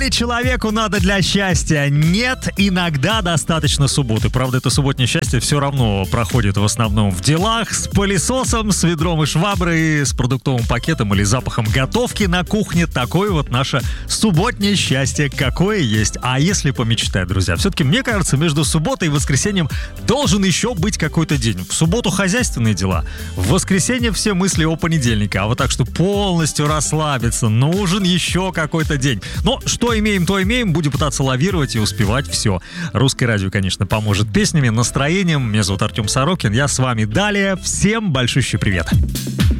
Человеку надо для счастья. Нет, иногда достаточно субботы. Правда, это субботнее счастье все равно проходит в основном в делах, с пылесосом, с ведром и шваброй, с продуктовым пакетом или запахом готовки на кухне. Такое вот наше субботнее счастье, какое есть. А если помечтать, друзья, все-таки, мне кажется, между субботой и воскресеньем должен еще быть какой-то день. В субботу хозяйственные дела, в воскресенье все мысли о понедельнике. А вот так, что полностью расслабиться, нужен еще какой-то день. Но что имеем, то имеем. Будем пытаться лавировать и успевать все. Русское радио, конечно, поможет песнями, настроением. Меня зовут Артем Сорокин. Я с вами далее. Всем большущий привет.